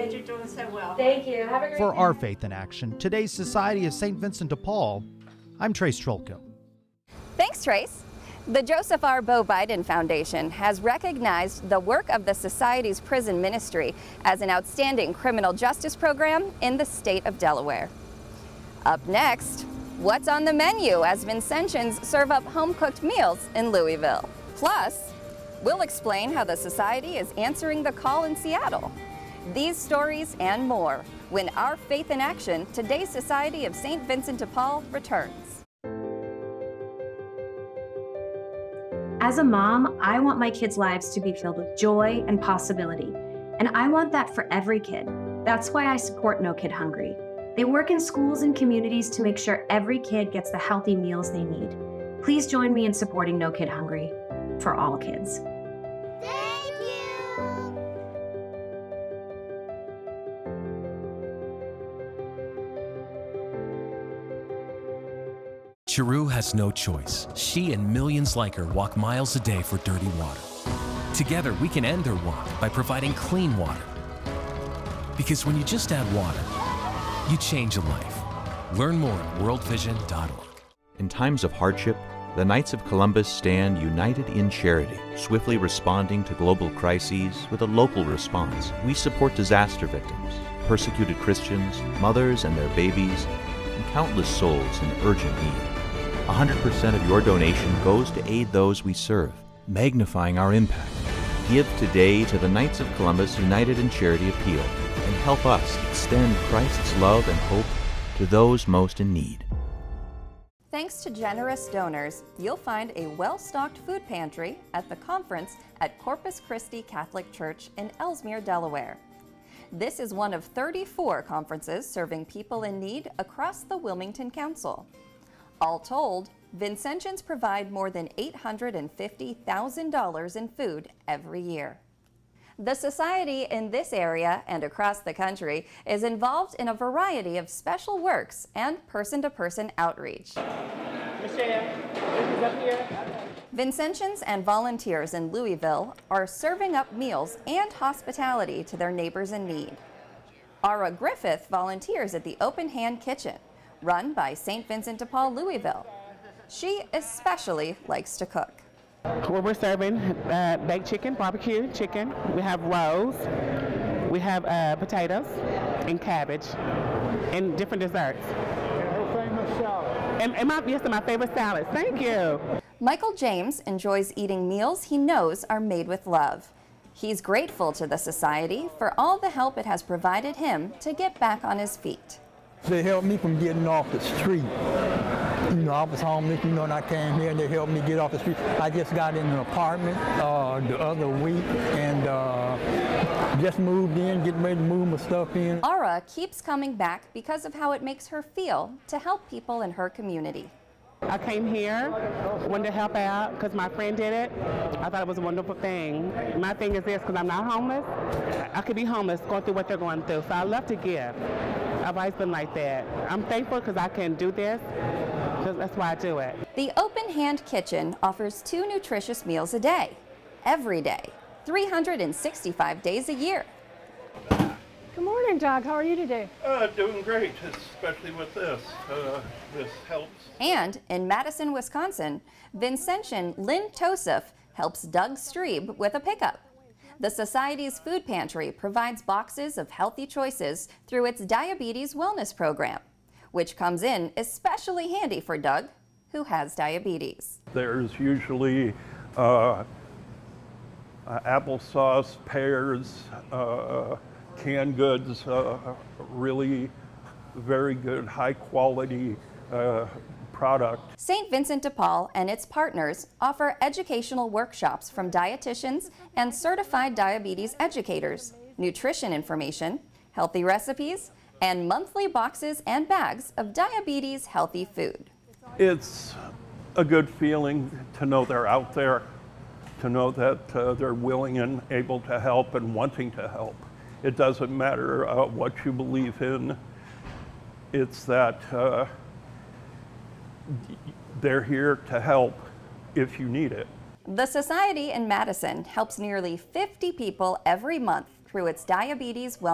glad you're doing so well. Thank you. Have a great For day. Our Faith in Action, today's Society of St. Vincent de Paul, I'm Trace Trolko. Thanks, Trace. The Joseph R. Bo Biden Foundation has recognized the work of the Society's prison ministry as an outstanding criminal justice program in the state of Delaware. Up next, what's on the menu as Vincentians serve up home-cooked meals in Louisville? Plus, we'll explain how the Society is answering the call in Seattle. These stories and more when Our Faith in Action, today's Society of St. Vincent de Paul returns. As a mom, I want my kids' lives to be filled with joy and possibility, and I want that for every kid. That's why I support No Kid Hungry. They work in schools and communities to make sure every kid gets the healthy meals they need. Please join me in supporting No Kid Hungry for all kids. Thank you! Chiru has no choice. She and millions like her walk miles a day for dirty water. Together, we can end their walk by providing clean water. Because when you just add water, you change a life. Learn more at worldvision.org. In times of hardship, the Knights of Columbus stand united in charity, swiftly responding to global crises with a local response. We support disaster victims, persecuted Christians, mothers and their babies, and countless souls in urgent need. 100% of your donation goes to aid those we serve, magnifying our impact. Give today to the Knights of Columbus United in Charity Appeal and help us extend Christ's love and hope to those most in need. Thanks to generous donors, you'll find a well-stocked food pantry at the conference at Corpus Christi Catholic Church in Ellesmere, Delaware. This is one of 34 conferences serving people in need across the Wilmington Council. All told, Vincentians provide more than $850,000 in food every year. The Society in this area and across the country is involved in a variety of special works and person-to-person outreach. Vincentians and volunteers in Louisville are serving up meals and hospitality to their neighbors in need. Ara Griffith volunteers at the Open Hand Kitchen, run by St. Vincent de Paul Louisville. She especially likes to cook. Well, we're serving baked chicken, barbecue chicken. We have rolls. We have potatoes and cabbage and different desserts. Her famous salad. And my favorite salads. Thank you. Michael James enjoys eating meals he knows are made with love. He's grateful to the Society for all the help it has provided him to get back on his feet. They helped me from getting off the street. You know, I was homeless, and I came here and they helped me get off the street. I just got in an apartment the other week and just moved in, getting ready to move my stuff in. Ara keeps coming back because of how it makes her feel to help people in her community. I came here, wanted to help out because my friend did it. I thought it was a wonderful thing. My thing is this, because I'm not homeless, I could be homeless going through what they're going through, so I love to give. I've always been like that. I'm thankful because I can do this, because that's why I do it. The Open Hand Kitchen offers 2 nutritious meals a day, every day, 365 days a year. Good morning, Doug. How are you today? Doing great, especially with this. This helps. And in Madison, Wisconsin, Vincentian Lynn Tosef helps Doug Streeb with a pickup. The Society's food pantry provides boxes of healthy choices through its diabetes wellness program, which comes in especially handy for Doug, who has diabetes. There's usually applesauce, pears, canned goods, really very good, high quality product. St. Vincent de Paul and its partners offer educational workshops from dietitians and certified diabetes educators, nutrition information, healthy recipes, and monthly boxes and bags of diabetes healthy food. It's a good feeling to know they're out there, to know that they're willing and able to help and wanting to help. It doesn't matter what you believe in. It's that they're here to help if you need it. The Society in Madison helps nearly 50 people every month through its diabetes wellness